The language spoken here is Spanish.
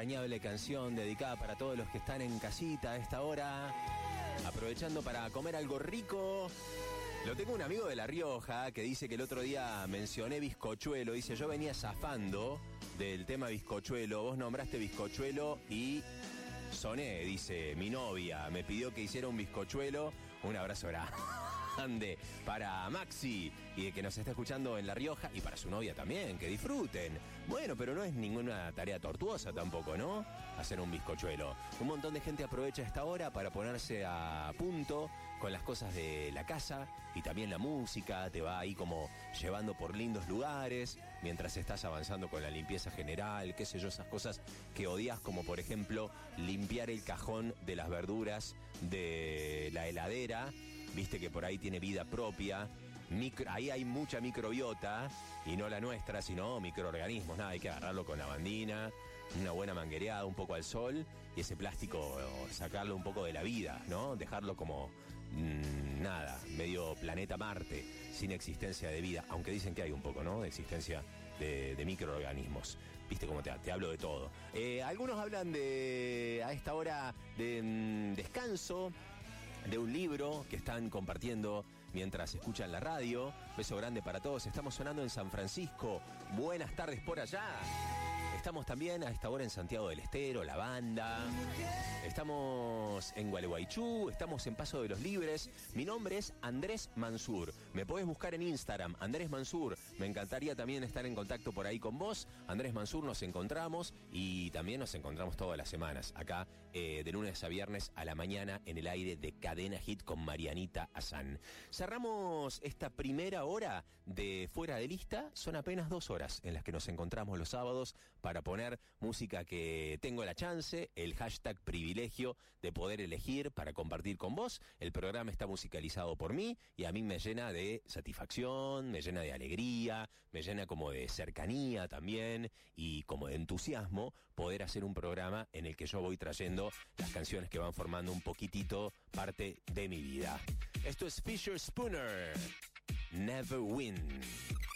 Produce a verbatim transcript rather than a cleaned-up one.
entrañable canción dedicada para todos los que están en casita a esta hora, aprovechando para comer algo rico. Lo tengo un amigo de La Rioja que dice que el otro día mencioné bizcochuelo. Dice, yo venía zafando del tema bizcochuelo, vos nombraste bizcochuelo y soné, dice, mi novia me pidió que hiciera un bizcochuelo. Un abrazo grande para Maxi, y que nos está escuchando en La Rioja, y para su novia también, que disfruten. Bueno, pero no es ninguna tarea tortuosa tampoco, ¿no? Hacer un bizcochuelo. Un montón de gente aprovecha esta hora para ponerse a punto con las cosas de la casa, y también la música te va ahí como llevando por lindos lugares mientras estás avanzando con la limpieza general, qué sé yo, esas cosas que odias, como por ejemplo limpiar el cajón de las verduras de la heladera. Viste que por ahí tiene vida propia. Micro, ahí hay mucha microbiota, y no la nuestra, sino microorganismos. Nada, hay que agarrarlo con la bandina, una buena manguereada, un poco al sol, y ese plástico sacarlo un poco de la vida, ¿no? Dejarlo como mmm, nada, medio planeta Marte, sin existencia de vida, aunque dicen que hay un poco, ¿no? De existencia de, de microorganismos. Viste cómo te, te hablo de todo. Eh, algunos hablan de, a esta hora, de mmm, descanso, de un libro que están compartiendo mientras escuchan la radio. Beso grande para todos. Estamos sonando en San Francisco. Buenas tardes por allá. Estamos también a esta hora en Santiago del Estero, La Banda. Estamos en Gualeguaychú, estamos en Paso de los Libres. Mi nombre es Andrés Mansur. Me podés buscar en Instagram, Andrés Mansur. Me encantaría también estar en contacto por ahí con vos. Andrés Mansur, nos encontramos, y también nos encontramos todas las semanas acá, eh, de lunes a viernes a la mañana, en el aire de Cadena Hit con Marianita Azán. Cerramos esta primera hora de Fuera de Lista. Son apenas dos horas en las que nos encontramos los sábados para poner música que tengo la chance, el hashtag privilegio de poder elegir para compartir con vos. El programa está musicalizado por mí, y a mí me llena de satisfacción, me llena de alegría, me llena como de cercanía también, y como de entusiasmo poder hacer un programa en el que yo voy trayendo las canciones que van formando un poquitito parte de mi vida. Esto es Fisher Spooner, Never Win.